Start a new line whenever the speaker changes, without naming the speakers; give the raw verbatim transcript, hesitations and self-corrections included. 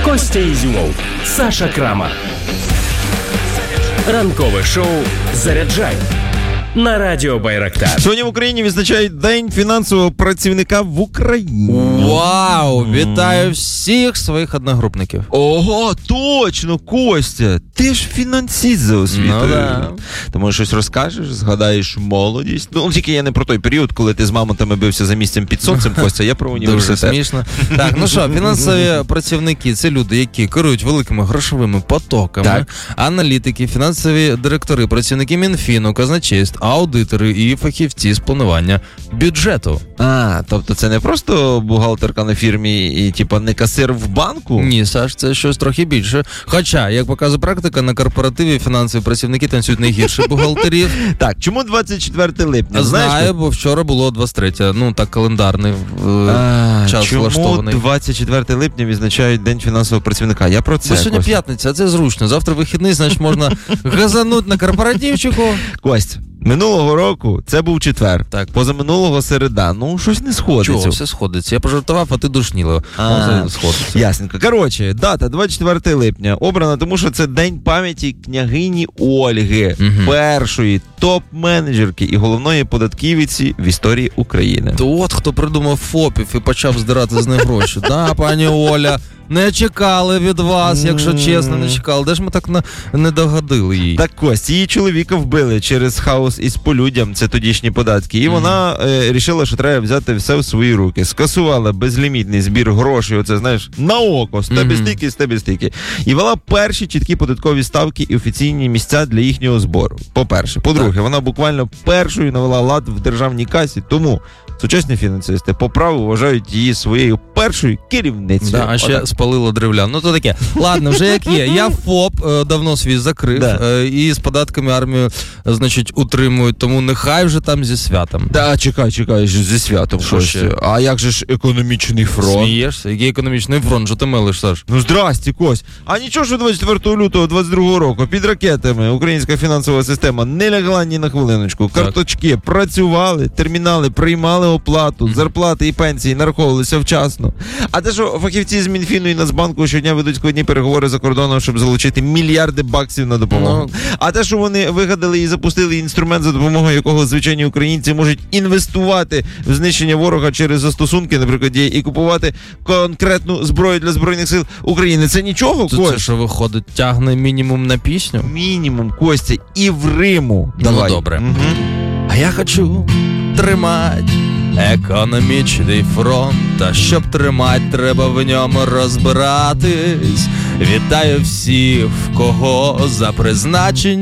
Костя Ізюмов, Саша Крама. Ранкове шоу «Заряджай» на Радіо Байрактар.
Сьогодні в Україні відзначають День фінансового працівника в Україні.
Вау! Вітаю всіх своїх одногрупників.
Ого, точно, Костя! Ти ж фінансист за освітою.
Ну, да.
Тому щось розкажеш, згадаєш молодість. Ну, тільки я не про той період, коли ти з мамонтами бився за місцем під сонцем, Костя, я про університет.
Дуже смішно. Так, ну що, фінансові працівники – це люди, які керують великими грошовими потоками.
Так.
Аналітики, фінансові директори, працівники Мінфіну, казначейств, аудитори і фахівці з планування бюджету.
А, тобто це не просто бухгалтерка на фірмі і, типа, не касир в банку?
Ні, Саш, це щось трохи більше. Хоча, як показує практика, на корпоративі фінансові працівники танцюють не гірше бухгалтерів.
Так, чому двадцять четвертого липня?
Знаю,
Знаєш,
бо вчора було двадцять третє, ну так календарний
а,
час
чому
влаштований.
двадцять четвертого липня відзначають День фінансового працівника? Я про це,
Бо сьогодні
Костя.
п'ятниця, а це зручно. Завтра вихідний, значить можна газануть на корпоративчику.
Кость, минулого року це був четвер.
Так.
Позаминулого середа. Ну, щось не сходиться.
Чого, все сходиться. Я пожартував, а ти душніло.
А,
Все сходиться.
Ясненько. Коротше, дата двадцять четвертого липня обрана, тому що це день пам'яті княгині Ольги,
Мгм.
першої топ-менеджерки і головної податківиці в історії України.
То от хто придумав ФОПів і почав здирати з них гроші. Да, пані Оля, не чекали від вас, якщо чесно, не чекали. Де ж ми так на... не догодили їй?
Так, Кость, її чоловіка вбили через хаос із полюдям, це тодішні податки, і вона е, рішила, що треба взяти все в свої руки. Скасувала безлімітний збір грошей, оце, знаєш, на око, з тебе стільки, з тебе стільки. І вела перші чіткі податкові ставки і офіційні місця для їхнього збору. По-перше. По-друге, вона буквально першою навела лад в державній касі, тому сучасні фінансисти по праву вважають її своєю першою керівницею.
Да, а ще
Отак.
спалило древлян. Ну то таке. Ладно, вже як є. Я ФОП е, давно свій закрив,
Да.
е, і з податками армію, е, значить, утримують, тому нехай вже там зі святом.
Та чекай, чекай, зі святом.
Що
Костя.
ще?
А як же ж економічний фронт?
Смієшся? Який економічний фронт? Що ти мелиш, Саш?
Ну, здрасті, Кость. А нічого, що двадцять четвертого лютого двадцять другого року під ракетами українська фінансова система не лягла ні на хвилиночку.
Так.
Карточки працювали, термінали приймали оплату, зарплати і пенсії нараховувалися вчасно. А те, що фахівці з Мінфіну і Нацбанку щодня ведуть складні переговори за кордоном, щоб залучити мільярди баксів на допомогу.
Ну.
А те, що вони вигадали і запустили інструмент, за допомогою якого звичайні українці можуть інвестувати в знищення ворога через застосунки, наприклад, є, і купувати конкретну зброю для Збройних сил України. Це нічого,
Це,
Кость?
це що виходить, тягне мінімум на пісню?
Мінімум, Костя, і в Риму.
Ну,
Давай.
добре.
Мгм.
А я хочу тримати економічний фронт, а щоб тримати, треба в ньому розбиратись. Вітаю всіх, в кого за призначенням